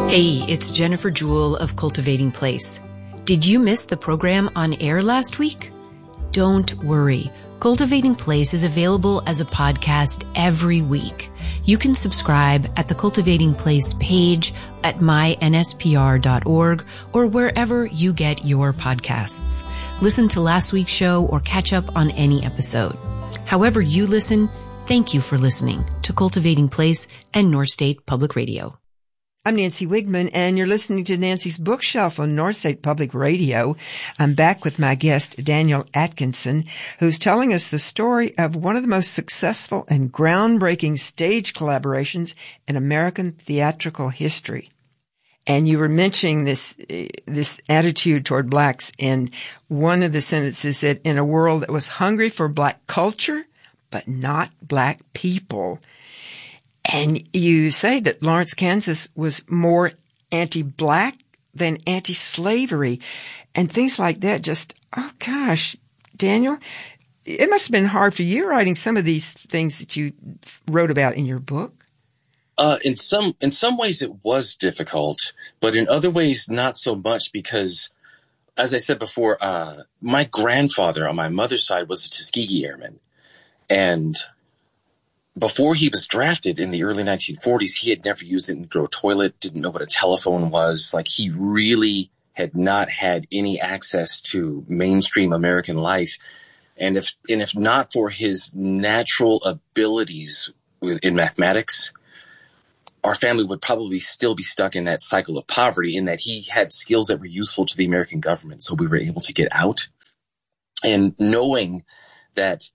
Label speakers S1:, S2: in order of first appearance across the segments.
S1: Hey, it's Jennifer Jewell of Cultivating Place. Did you miss the program on air last week? Don't worry. Cultivating Place is available as a podcast every week. You can subscribe at the Cultivating Place page at mynspr.org or wherever you get your podcasts. Listen to last week's show or catch up on any episode. However you listen, thank you for listening to Cultivating Place and North State Public Radio.
S2: I'm Nancy Wigman, and you're listening to Nancy's Bookshelf on North State Public Radio. I'm back with my guest, Daniel Atkinson, who's telling us the story of one of the most successful and groundbreaking stage collaborations in American theatrical history. And you were mentioning this attitude toward blacks, and one of the sentences said, in a world that was hungry for black culture, but not black people. And you say that Lawrence, Kansas was more anti-black than anti-slavery and things like that. Just, oh gosh, Daniel, it must have been hard for you writing some of these things that you wrote about in your book.
S3: In some ways it was difficult, but in other ways not so much because, as I said before, my grandfather on my mother's side was a Tuskegee Airman. And before he was drafted in the early 1940s, he had never used an indoor toilet, didn't know what a telephone was. Like, he really had not had any access to mainstream American life. And if not for his natural abilities in mathematics, our family would probably still be stuck in that cycle of poverty, in that he had skills that were useful to the American government. So we were able to get out. And knowing that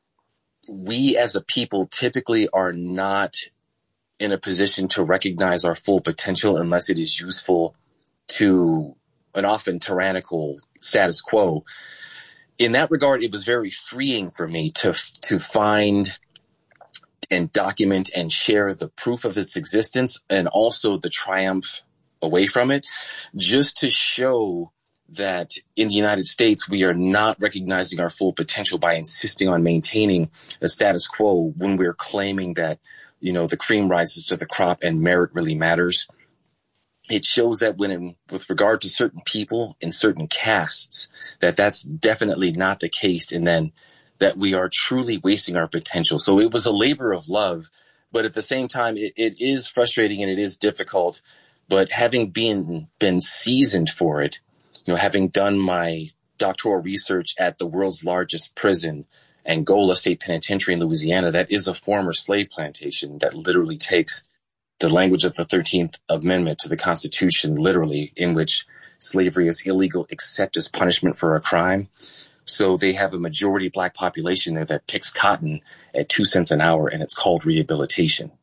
S3: we as a people typically are not in a position to recognize our full potential unless it is useful to an often tyrannical status quo. In that regard, it was very freeing for me to find and document and share the proof of its existence and also the triumph away from it, just to show that in the United States, we are not recognizing our full potential by insisting on maintaining a status quo when we're claiming that, you know, the cream rises to the crop and merit really matters. It shows that with regard to certain people in certain castes, that's definitely not the case, and then that we are truly wasting our potential. So it was a labor of love, but at the same time, it is frustrating and it is difficult. But having been seasoned for it, you know, having done my doctoral research at the world's largest prison, Angola State Penitentiary in Louisiana, that is a former slave plantation that literally takes the language of the 13th Amendment to the Constitution, literally, in which slavery is illegal except as punishment for a crime. So they have a majority black population there that picks cotton at 2 cents an hour, and it's called rehabilitation.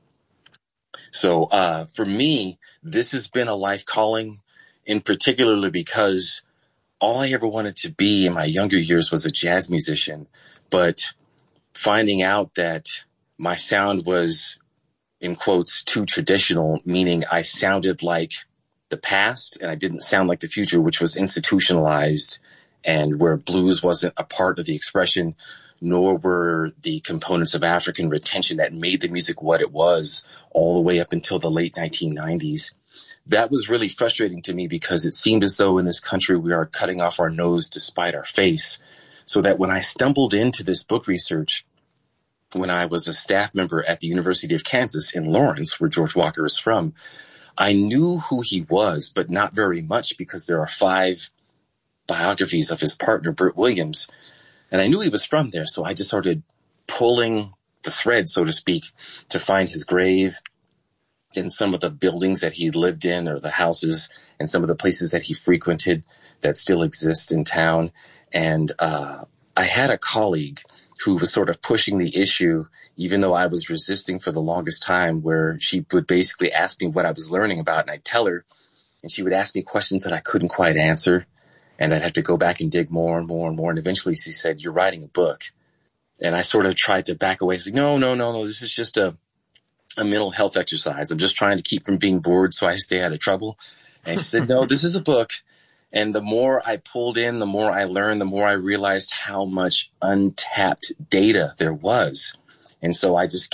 S3: So for me, this has been a life calling, in particularly because all I ever wanted to be in my younger years was a jazz musician. But finding out that my sound was, in quotes, too traditional, meaning I sounded like the past and I didn't sound like the future, which was institutionalized, and where blues wasn't a part of the expression, nor were the components of African retention that made the music what it was all the way up until the late 1990s. That was really frustrating to me because it seemed as though in this country we are cutting off our nose to spite our face. So that when I stumbled into this book research, when I was a staff member at the University of Kansas in Lawrence, where George Walker is from, I knew who he was, but not very much, because there are 5 biographies of his partner, Bert Williams. And I knew he was from there. So I just started pulling the thread, so to speak, to find his grave in some of the buildings that he lived in, or the houses, and some of the places that he frequented that still exist in town. And I had a colleague who was sort of pushing the issue, even though I was resisting for the longest time, where she would basically ask me what I was learning about, and I'd tell her, and she would ask me questions that I couldn't quite answer, and I'd have to go back and dig more and more and more. And eventually she said, "You're writing a book." And I sort of tried to back away, saying, no, this is just a mental health exercise. I'm just trying to keep from being bored so I stay out of trouble. And she said, "No, this is a book." And the more I pulled in, the more I learned, the more I realized how much untapped data there was. And so I just kept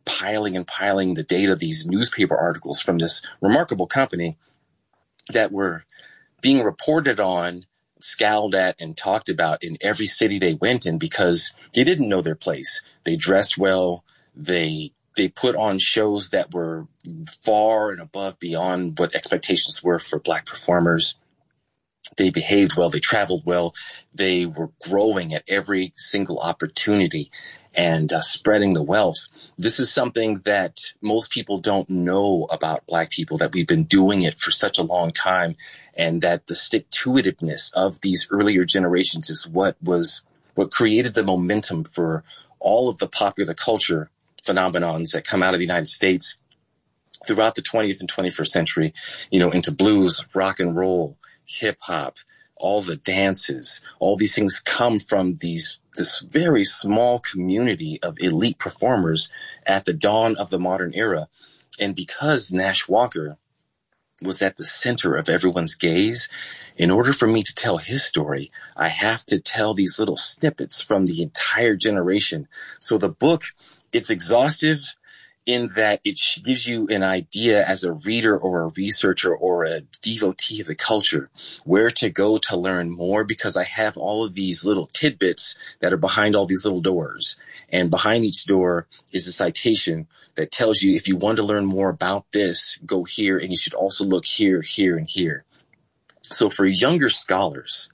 S3: piling and piling the data, these newspaper articles from this remarkable company that were being reported on, scowled at, and talked about in every city they went in because they didn't know their place. They dressed well. They put on shows that were far and above beyond what expectations were for Black performers. They behaved well. They traveled well. They were growing at every single opportunity and spreading the wealth. This is something that most people don't know about Black people, that we've been doing it for such a long time, and that the stick-to-itiveness of these earlier generations is what created the momentum for all of the popular culture phenomenons that come out of the United States throughout the 20th and 21st century, into blues, rock and roll, hip hop, all the dances. All these things come from this very small community of elite performers at the dawn of the modern era. And because Nash Walker was at the center of everyone's gaze, in order for me to tell his story, I have to tell these little snippets from the entire generation. So the book, it's exhaustive in that it gives you an idea as a reader or a researcher or a devotee of the culture where to go to learn more, because I have all of these little tidbits that are behind all these little doors. And behind each door is a citation that tells you, if you want to learn more about this, go here, and you should also look here, here, and here. So for younger scholars,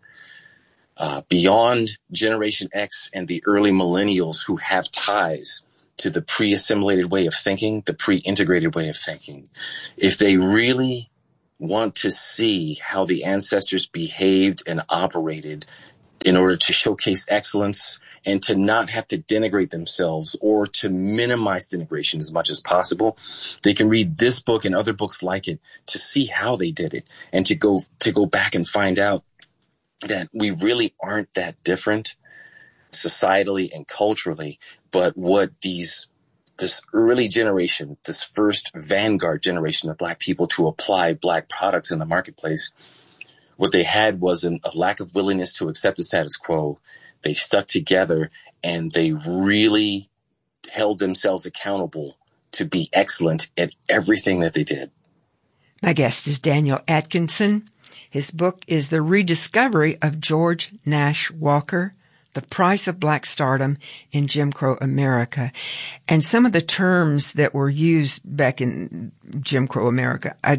S3: beyond Generation X and the early millennials who have ties to the pre-assimilated way of thinking, the pre-integrated way of thinking, if they really want to see how the ancestors behaved and operated in order to showcase excellence and to not have to denigrate themselves or to minimize denigration as much as possible, they can read this book and other books like it to see how they did it, and to go back and find out that we really aren't that different societally and culturally, but what this early generation, this first vanguard generation of Black people to apply Black products in the marketplace, what they had was a lack of willingness to accept the status quo. They stuck together and they really held themselves accountable to be excellent at everything that they did.
S2: My guest is Daniel Atkinson. His book is The Rediscovery of George Nash Walker, The Price of Black Stardom in Jim Crow America. And some of the terms that were used back in Jim Crow America, I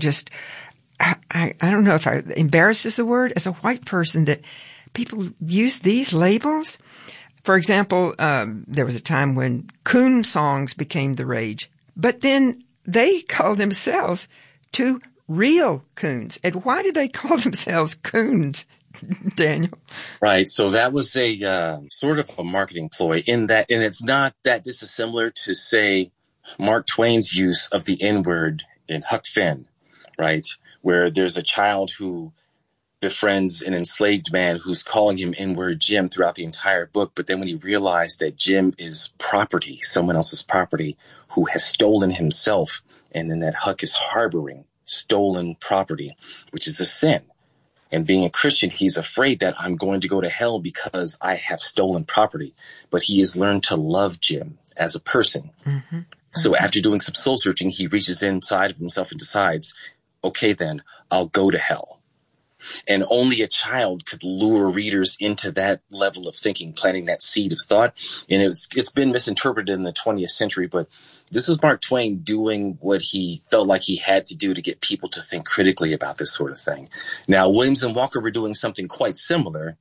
S2: don't know if embarrassed is the word, as a white person, that people use these labels. For example, there was a time when coon songs became the rage, but then they called themselves two real coons. And why did they call themselves coons, Daniel?
S3: Right. So that was a sort of a marketing ploy and it's not that dissimilar to, say, Mark Twain's use of the N-word in Huck Finn, right? Where there's a child who befriends an enslaved man who's calling him N-word Jim throughout the entire book. But then when he realized that Jim is property, someone else's property, who has stolen himself, and then that Huck is harboring stolen property, which is a sin. And being a Christian, he's afraid that I'm going to go to hell because I have stolen property. But he has learned to love Jim as a person. Mm-hmm. So after doing some soul searching, he reaches inside of himself and decides, okay, then I'll go to hell. And only a child could lure readers into that level of thinking, planting that seed of thought. And it's been misinterpreted in the 20th century, but this was Mark Twain doing what he felt like he had to do to get people to think critically about this sort of thing. Now, Williams and Walker were doing something quite similar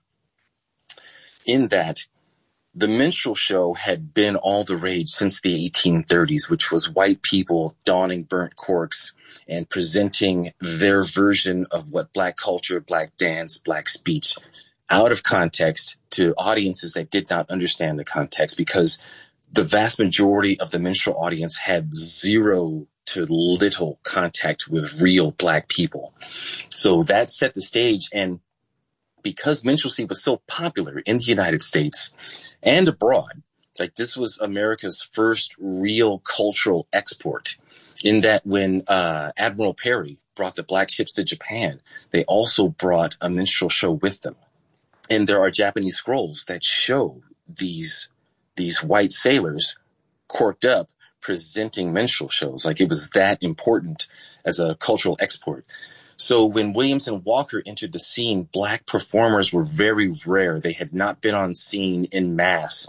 S3: in that the minstrel show had been all the rage since the 1830s, which was white people donning burnt corks and presenting their version of what Black culture, Black dance, Black speech out of context to audiences that did not understand the context, because the vast majority of the minstrel audience had zero to little contact with real Black people. So that set the stage. And because minstrelsy was so popular in the United States and abroad, like this was America's first real cultural export, in that when Admiral Perry brought the Black ships to Japan, they also brought a minstrel show with them. And there are Japanese scrolls that show these white sailors corked up presenting minstrel shows. Like, it was that important as a cultural export. So when Williams and Walker entered the scene, Black performers were very rare. They had not been on stage in mass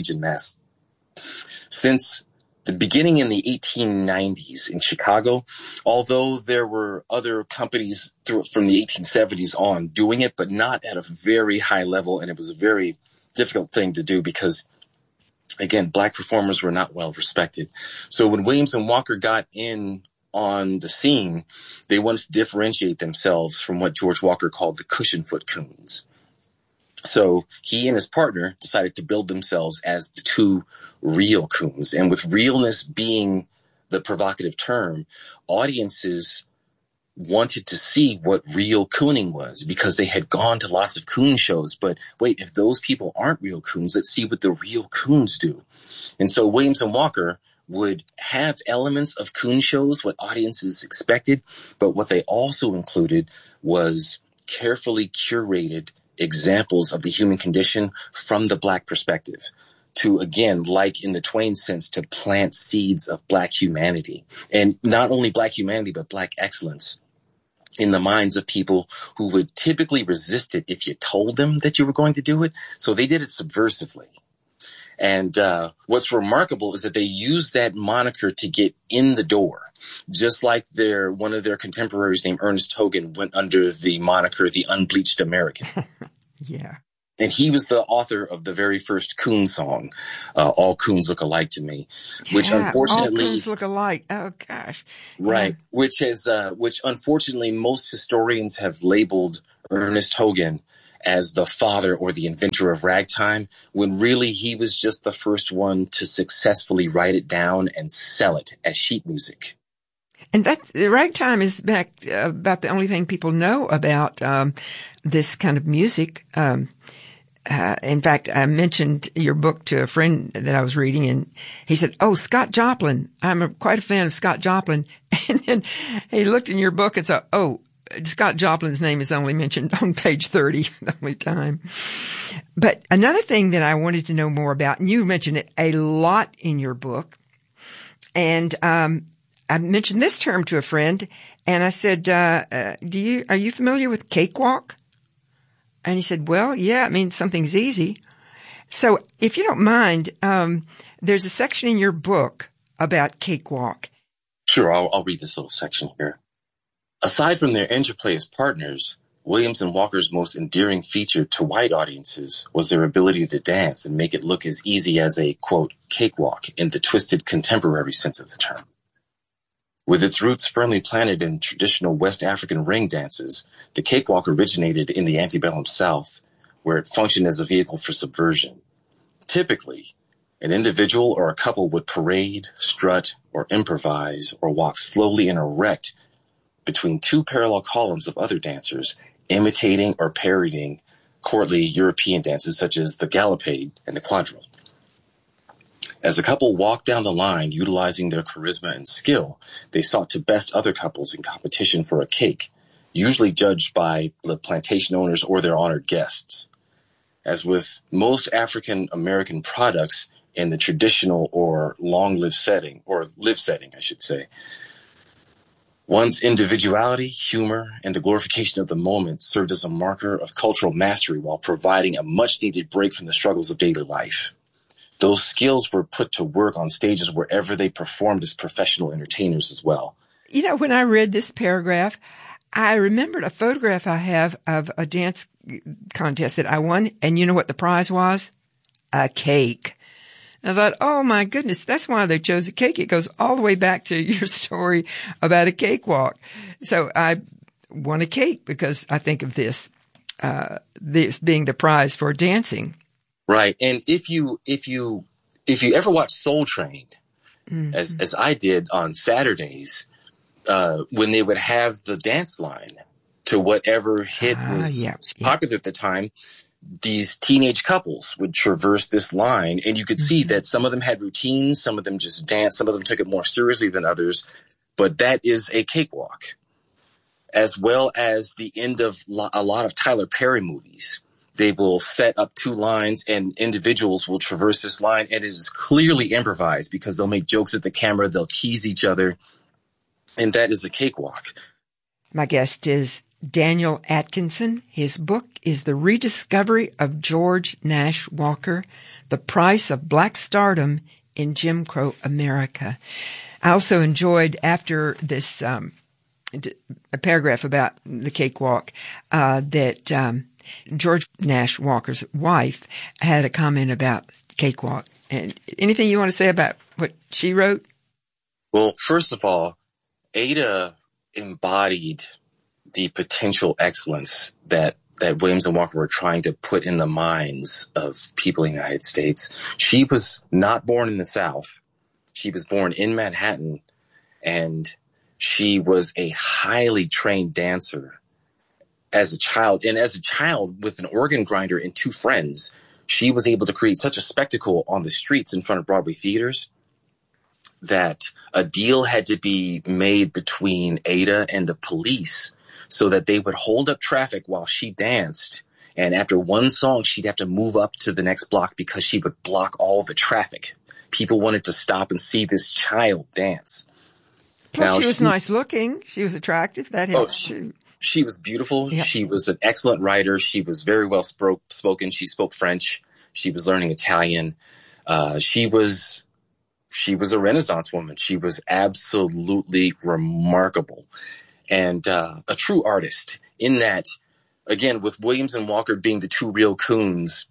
S3: since the beginning in the 1890s in Chicago, although there were other companies from the 1870s on doing it, but not at a very high level. And it was a very difficult thing to do because, again, Black performers were not well respected. So when Williams and Walker got in on the scene, they wanted to differentiate themselves from what George Walker called the Cushionfoot Coons. So he and his partner decided to build themselves as the two real coons. And with realness being the provocative term, audiences wanted to see what real cooning was because they had gone to lots of coon shows. But wait, if those people aren't real coons, let's see what the real coons do. And so Williams and Walker would have elements of coon shows, what audiences expected, but what they also included was carefully curated examples of the human condition from the Black perspective to, again, like in the Twain sense, to plant seeds of Black humanity. And not only Black humanity, but Black excellence in the minds of people who would typically resist it if you told them that you were going to do it. So they did it subversively. And what's remarkable is that they used that moniker to get in the door, just like one of their contemporaries named Ernest Hogan went under the moniker The Unbleached American.
S2: Yeah.
S3: And he was the author of the very first coon song, All Coons Look Alike to Me, which unfortunately...
S2: All coons look alike. Oh, gosh.
S3: Right. Yeah. Which unfortunately most historians have labeled Ernest Hogan as the father or the inventor of ragtime, when really he was just the first one to successfully write it down and sell it as sheet music.
S2: And the ragtime is about the only thing people know about this kind of music. In fact, I mentioned your book to a friend that I was reading, and he said, "Oh, Scott Joplin. I'm quite a fan of Scott Joplin." And then he looked in your book and said, "Oh, Scott Joplin's name is only mentioned on page 30, the only time." But another thing that I wanted to know more about, and you mentioned it a lot in your book, and I mentioned this term to a friend, and I said, are you familiar with cakewalk? And he said, well, yeah, it means something's easy. So if you don't mind, there's a section in your book about cakewalk.
S3: Sure, I'll read this little section here. Aside from their interplay as partners, Williams and Walker's most endearing feature to white audiences was their ability to dance and make it look as easy as a, quote, cakewalk in the twisted contemporary sense of the term. With its roots firmly planted in traditional West African ring dances, the cakewalk originated in the antebellum South, where it functioned as a vehicle for subversion. Typically, an individual or a couple would parade, strut, or improvise, or walk slowly and erect between two parallel columns of other dancers, imitating or parodying courtly European dances such as the gallopade and the quadrille. As a couple walked down the line utilizing their charisma and skill, they sought to best other couples in competition for a cake, usually judged by the plantation owners or their honored guests. As with most African American products in the traditional or long-lived setting, or live setting, I should say, one's individuality, humor, and the glorification of the moment served as a marker of cultural mastery while providing a much-needed break from the struggles of daily life. Those skills were put to work on stages wherever they performed as professional entertainers as well.
S2: You know, when I read this paragraph, I remembered a photograph I have of a dance contest that I won, and you know what the prize was? A cake. I thought, oh my goodness, that's why they chose a cake. It goes all the way back to your story about a cakewalk. So I won a cake because I think of this being the prize for dancing.
S3: Right. And if you ever watch Soul Train,
S2: mm-hmm.
S3: as I did on Saturdays, when they would have the dance line to whatever hit was popular at the time, these teenage couples would traverse this line, and you could see that some of them had routines, some of them just danced, some of them took it more seriously than others, but that is a cakewalk, as well as the end of a lot of Tyler Perry movies. they will set up two lines and individuals will traverse this line, and it is clearly improvised because they'll make jokes at the camera. They'll tease each other. And that is a cakewalk.
S2: My guest is Daniel Atkinson. His book is The Rediscovery of George Nash Walker, The Price of Black Stardom in Jim Crow America. I also enjoyed, after this a paragraph about the cakewalk, that George Nash Walker's wife had a comment about cakewalk. And anything you want to say about what she wrote?
S3: Well, first of all, Ada embodied the potential excellence that Williams and Walker were trying to put in the minds of people in the United States. She was not born in the South. She was born in Manhattan, and she was a highly trained dancer as a child. And as a child, with an organ grinder and two friends, she was able to create such a spectacle on the streets in front of Broadway theaters that a deal had to be made between Ada and the police so that they would hold up traffic while she danced. And after one song, she'd have to move up to the next block because she would block all the traffic. People wanted to stop and see this child dance.
S2: Plus, now, she was nice looking. She was attractive. That helped too.
S3: She was beautiful.
S2: Yep.
S3: She was an excellent writer. She was very well spoken. She spoke French. She was learning Italian. She was a Renaissance woman. She was absolutely remarkable and a true artist in that, again, with Williams and Walker being the two real coons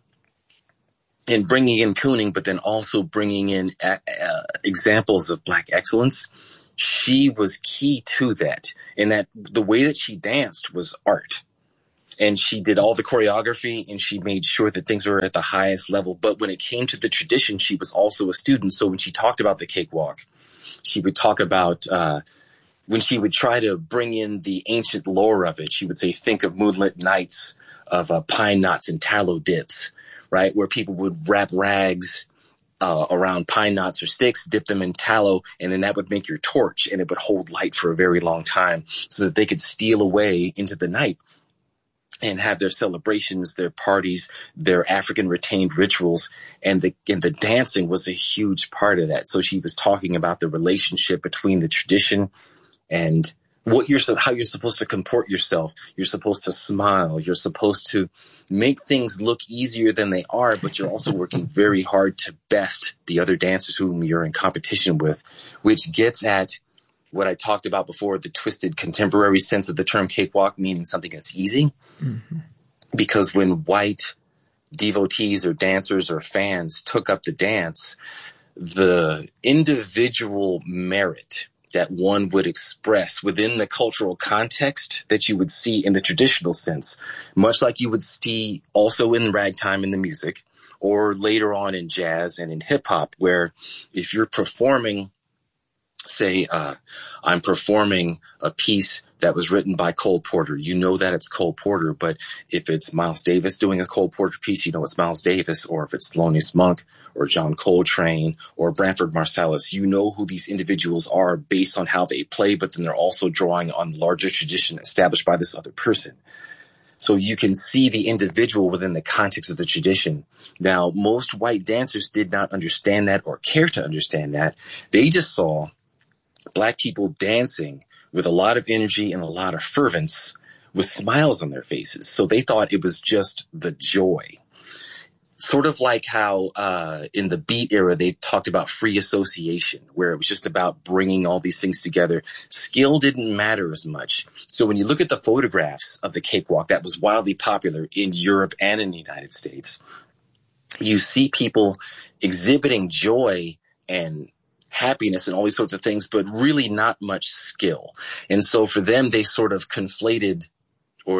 S3: and bringing in cooning, but then also bringing in examples of Black excellence. She was key to that, in that the way that she danced was art. And she did all the choreography, and she made sure that things were at the highest level. But when it came to the tradition, she was also a student. So when she talked about the cakewalk, she would talk about when she would try to bring in the ancient lore of it. She would say, think of moonlit nights of pine knots and tallow dips, right, where people would wrap rags around pine knots or sticks, dip them in tallow, and then that would make your torch, and it would hold light for a very long time so that they could steal away into the night and have their celebrations, their parties, their African retained rituals. And the dancing was a huge part of that. So she was talking about the relationship between the tradition and how you're supposed to comport yourself. You're supposed to smile. You're supposed to make things look easier than they are, but you're also working very hard to best the other dancers whom you're in competition with, which gets at what I talked about before, the twisted contemporary sense of the term cakewalk, meaning something that's easy. Mm-hmm. Because when white devotees or dancers or fans took up the dance, the individual merit that one would express within the cultural context that you would see in the traditional sense, much like you would see also in ragtime in the music, or later on in jazz and in hip hop, where if you're performing, say, I'm performing a piece that was written by Cole Porter, you know that it's Cole Porter. But if it's Miles Davis doing a Cole Porter piece, you know it's Miles Davis. Or if it's Thelonious Monk or John Coltrane or Branford Marsalis, you know who these individuals are based on how they play, but then they're also drawing on the larger tradition established by this other person. So you can see the individual within the context of the tradition. Now, most white dancers did not understand that or care to understand that. They just saw Black people dancing with a lot of energy and a lot of fervence with smiles on their faces. So they thought it was just the joy. Sort of like how in the Beat era, they talked about free association, where it was just about bringing all these things together. Skill didn't matter as much. So when you look at the photographs of the cakewalk that was wildly popular in Europe and in the United States, you see people exhibiting joy and happiness and all these sorts of things, but really not much skill. And so for them, they sort of conflated, or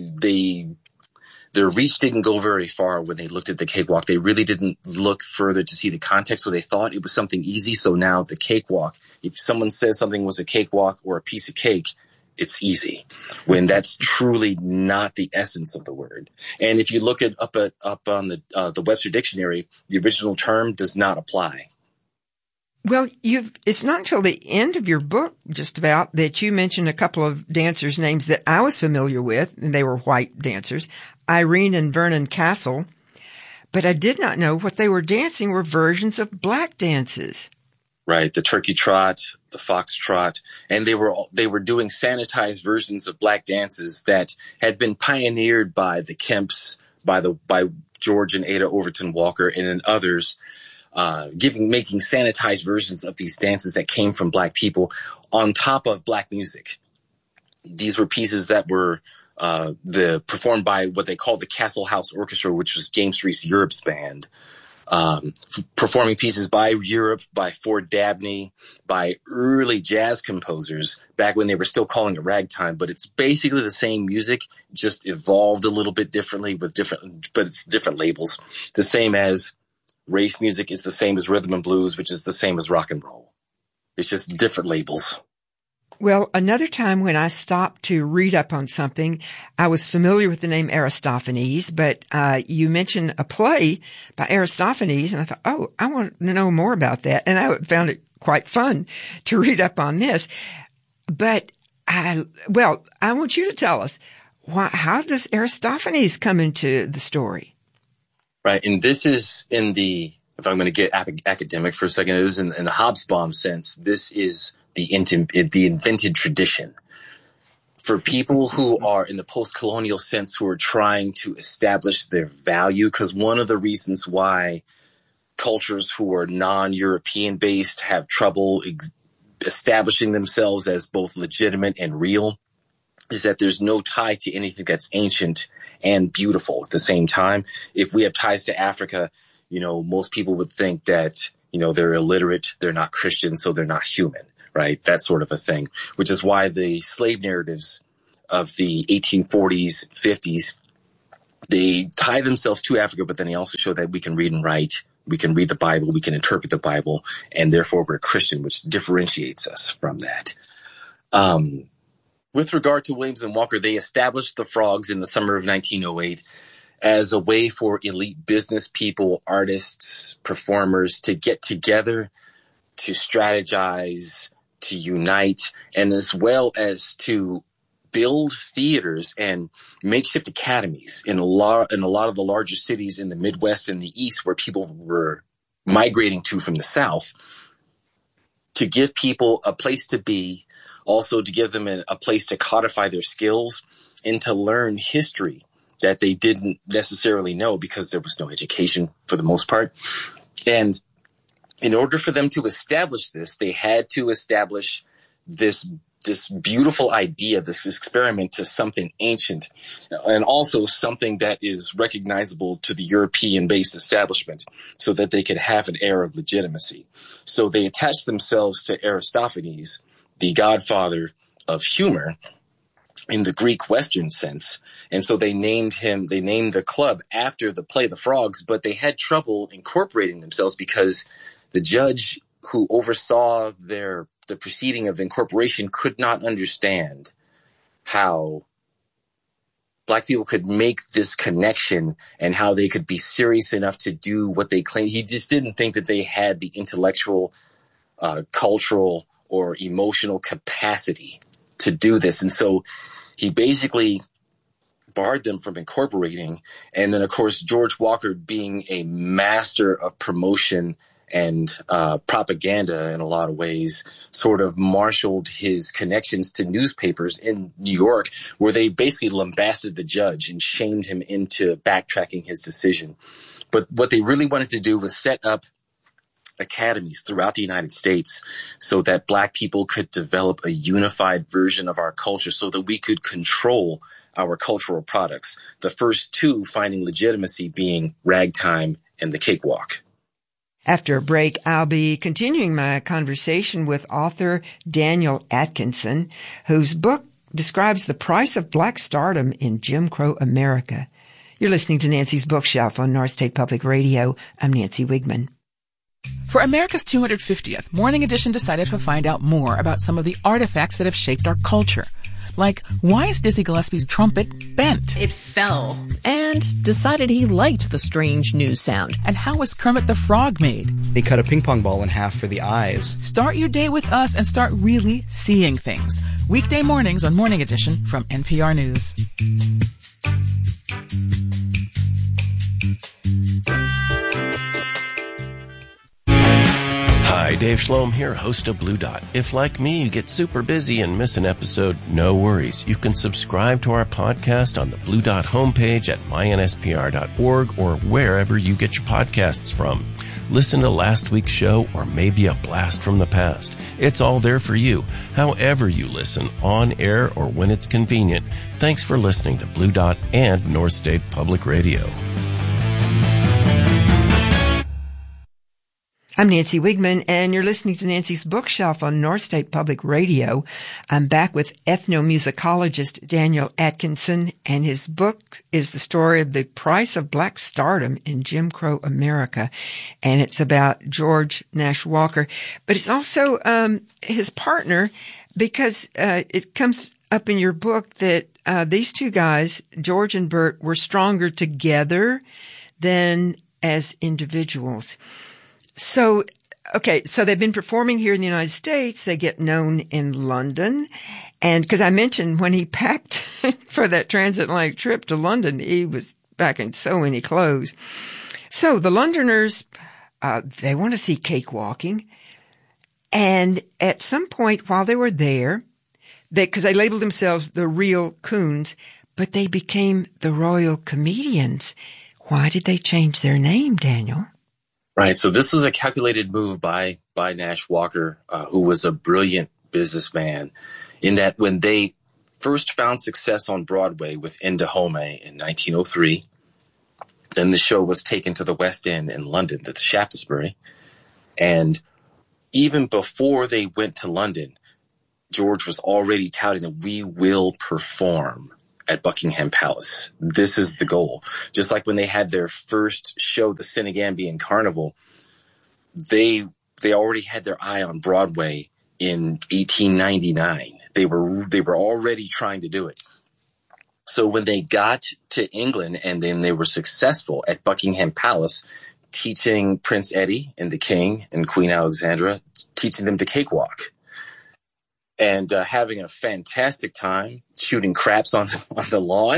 S3: their reach didn't go very far when they looked at the cakewalk. They really didn't look further to see the context, so they thought it was something easy. So now the cakewalk, if someone says something was a cakewalk or a piece of cake, it's easy, when that's truly not the essence of the word. And if you look at up on the Webster Dictionary, the original term does not apply.
S2: Well, it's not until the end of your book, just about, that you mentioned a couple of dancers' names that I was familiar with, and they were white dancers, Irene and Vernon Castle. But I did not know what they were dancing were versions of black dances.
S3: Right, the turkey trot, the foxtrot, and they were doing sanitized versions of black dances that had been pioneered by the Kemps, by George and Ada Overton Walker, and then others. Making sanitized versions of these dances that came from black people on top of black music. These were pieces that were performed by what they called the Castle House Orchestra, which was James Reese Europe's band, performing pieces by Europe, by Ford Dabney, by early jazz composers back when they were still calling it ragtime. But it's basically the same music, just evolved a little bit differently but it's different labels. The same as race music is the same as rhythm and blues, which is the same as rock and roll. It's just different labels.
S2: Well, another time when I stopped to read up on something, I was familiar with the name Aristophanes, but you mentioned a play by Aristophanes, and I thought, oh, I want to know more about that. And I found it quite fun to read up on this. But I want you to tell us, how does Aristophanes come into the story?
S3: Right, and this is if I'm going to get academic for a second, it is in the Hobsbawm sense. This is the invented tradition. For people who are in the post-colonial sense, who are trying to establish their value, because one of the reasons why cultures who are non-European based have trouble establishing themselves as both legitimate and real is that there's no tie to anything that's ancient and beautiful at the same time. If we have ties to Africa, most people would think that, they're illiterate, they're not Christian, so they're not human, right? That sort of a thing, which is why the slave narratives of the 1840s, 50s, they tie themselves to Africa, but then they also show that we can read and write, we can read the Bible, we can interpret the Bible, and therefore we're Christian, which differentiates us from that. With regard to Williams and Walker, they established the Frogs in the summer of 1908 as a way for elite business people, artists, performers to get together, to strategize, to unite, and as well as to build theaters and makeshift academies in a lot of the larger cities in the Midwest and the East where people were migrating to from the South, to give people a place to be, also to give them a place to codify their skills and to learn history that they didn't necessarily know because there was no education for the most part. And in order for them to establish this, they had to establish this beautiful idea, this experiment to something ancient and also something that is recognizable to the European-based establishment so that they could have an air of legitimacy. So they attached themselves to Aristophanes, the godfather of humor in the Greek Western sense. And so they named the club after the play The Frogs, but they had trouble incorporating themselves because the judge who oversaw the proceeding of incorporation could not understand how Black people could make this connection and how they could be serious enough to do what they claimed. He just didn't think that they had the intellectual, cultural, or emotional capacity to do this. And so he basically barred them from incorporating. And then, of course, George Walker, being a master of promotion and propaganda in a lot of ways, sort of marshaled his connections to newspapers in New York, where they basically lambasted the judge and shamed him into backtracking his decision. But what they really wanted to do was set up academies throughout the United States so that Black people could develop a unified version of our culture so that we could control our cultural products. The first two finding legitimacy being ragtime and the cakewalk.
S2: After a break, I'll be continuing my conversation with author Daniel Atkinson, whose book describes the price of Black stardom in Jim Crow America. You're listening to Nancy's Bookshelf on North State Public Radio. I'm Nancy Wigman.
S4: For America's 250th, Morning Edition decided to find out more about some of the artifacts that have shaped our culture. Like, why is Dizzy Gillespie's trumpet bent?
S5: It fell and decided he liked the strange news sound.
S4: And how was Kermit the Frog made?
S6: He cut a ping pong ball in half for the eyes.
S4: Start your day with us and start really seeing things. Weekday mornings on Morning Edition from NPR News.
S7: Hi, Dave Schloem here, host of Blue Dot. If, like me, you get super busy and miss an episode, no worries. You can subscribe to our podcast on the Blue Dot homepage at mynspr.org or wherever you get your podcasts from. Listen to last week's show or maybe a blast from the past. It's all there for you, however you listen, on air or when it's convenient. Thanks for listening to Blue Dot and North State Public Radio.
S2: I'm Nancy Wigman, and you're listening to Nancy's Bookshelf on North State Public Radio. I'm back with ethnomusicologist Daniel Atkinson, and his book is the story of the price of black stardom in Jim Crow America, and it's about George Nash Walker. But it's also his partner, because it comes up in your book that these two guys, George and Bert, were stronger together than as individuals. So they've been performing here in the United States. They get known in London. And because I mentioned when he packed for that transatlantic trip to London, he was packing so many clothes. So the Londoners, they want to see cakewalking. And at some point while they were there, because they labeled themselves the Real Coons, but they became the Royal Comedians. Why did they change their name, Daniel?
S3: Right. So this was a calculated move by Nash Walker, who was a brilliant businessman, in that when they first found success on Broadway with In Dahomey in 1903, then the show was taken to the West End in London, to Shaftesbury. And even before they went to London, George was already touting that we will perform at Buckingham Palace. This is the goal. Just like when they had their first show, the Senegambian Carnival, they already had their eye on Broadway in 1899. They were already trying to do it. So when they got to England and then they were successful at Buckingham Palace, teaching Prince Eddie and the King and Queen Alexandra, teaching them to cakewalk. And having a fantastic time shooting craps on the lawn.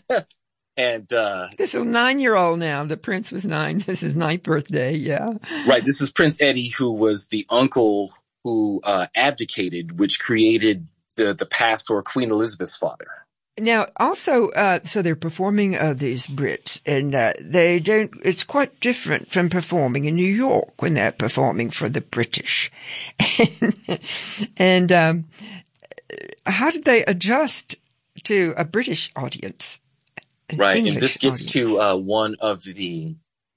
S3: And
S2: this is a 9-year-old now. The prince was 9. This is his 9th birthday. Yeah.
S3: Right. This is Prince Eddie, who was the uncle who abdicated, which created the path for Queen Elizabeth's father.
S2: Now, also, so they're performing these Brits, and it's quite different from performing in New York when they're performing for the British. And how did they adjust to a British audience?
S3: Right,
S2: English
S3: and this gets
S2: audience?
S3: to one of the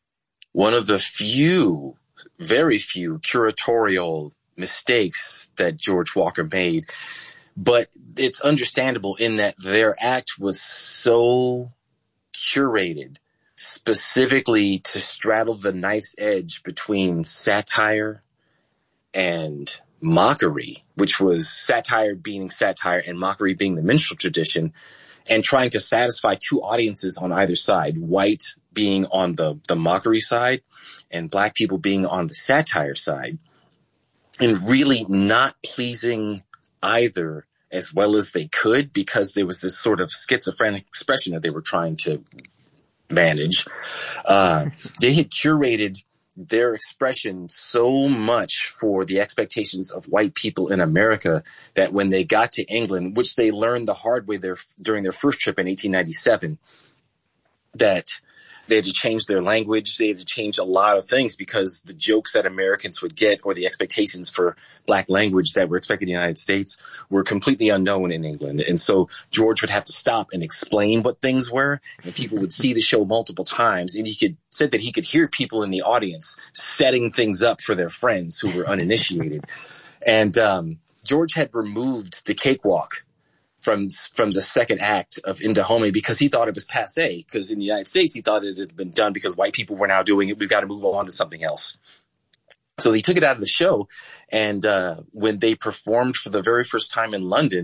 S3: very few curatorial mistakes that George Walker made. But it's understandable in that their act was so curated specifically to straddle the knife's edge between satire and mockery, which was satire being satire and mockery being the minstrel tradition, and trying to satisfy two audiences on either side, white being on the mockery side and black people being on the satire side, and really not pleasing either as well as they could, because there was this sort of schizophrenic expression that they were trying to manage. They had curated their expression so much for the expectations of white people in America that when they got to England, which they learned the hard way during their first trip in 1897, that they had to change their language. They had to change a lot of things because the jokes that Americans would get or the expectations for black language that were expected in the United States were completely unknown in England. And so George would have to stop and explain what things were, and people would see the show multiple times. And said that he could hear people in the audience setting things up for their friends who were uninitiated. And George had removed the cakewalk from the second act of In Dahomey because he thought it was passé, because in the United States he thought it had been done because white people were now doing it. We've got to move on to something else. So he took it out of the show, and when they performed for the very first time in London,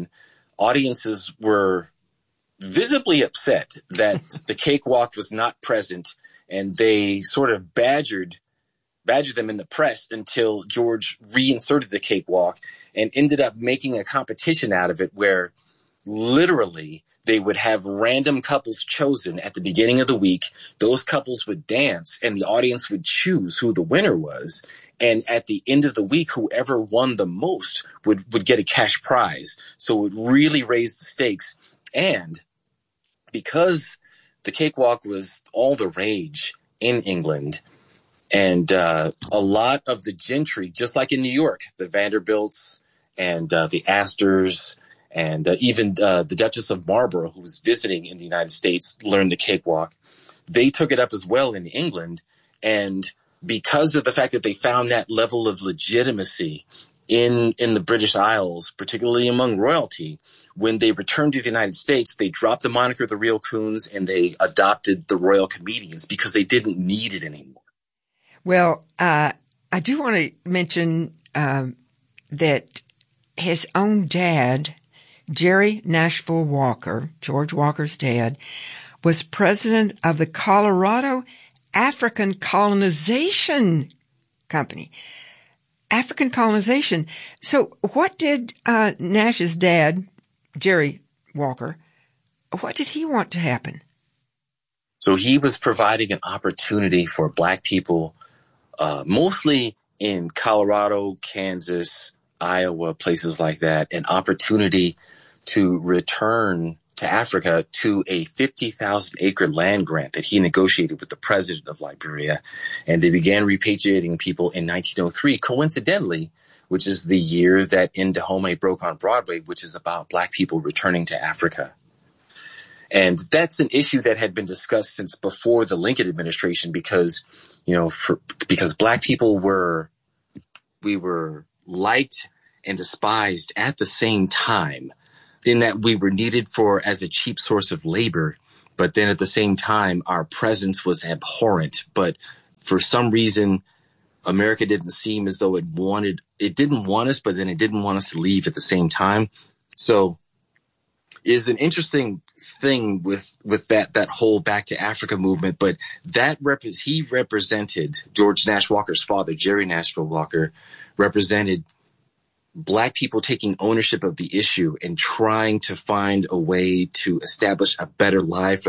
S3: audiences were visibly upset that the cakewalk was not present, and they sort of badgered them in the press until George reinserted the cakewalk and ended up making a competition out of it where literally they would have random couples chosen at the beginning of the week. Those couples would dance and the audience would choose who the winner was. And at the end of the week, whoever won the most would get a cash prize. So it really raised the stakes. And because the cakewalk was all the rage in England, and a lot of the gentry, just like in New York, the Vanderbilts and the Astors, and even the Duchess of Marlborough, who was visiting in the United States, learned the cakewalk. They took it up as well in England. And because of the fact that they found that level of legitimacy in the British Isles, particularly among royalty, when they returned to the United States, they dropped the moniker the Real Coons and they adopted the Royal Comedians because they didn't need it anymore.
S2: Well, I do want to mention that his own dad, Jerry Nashville Walker, George Walker's dad, was president of the Colorado African Colonization Company. African colonization. So what did Nash's dad, Jerry Walker, what did he want to happen?
S3: So he was providing an opportunity for Black people, mostly in Colorado, Kansas, Iowa, places like that, an opportunity to return to Africa to a 50,000 acre land grant that he negotiated with the president of Liberia. And they began repatriating people in 1903, coincidentally, which is the year that In Dahomey broke on Broadway, which is about Black people returning to Africa. And that's an issue that had been discussed since before the Lincoln administration because, because Black people were liked and despised at the same time, in that we were needed as a cheap source of labor. But then at the same time, our presence was abhorrent. But for some reason, America didn't seem as though it didn't want us, but then it didn't want us to leave at the same time. So is an interesting thing with that whole Back to Africa movement. But he represented George Nash Walker's father, Jerry Nashville Walker, represented Black people taking ownership of the issue and trying to find a way to establish a better life for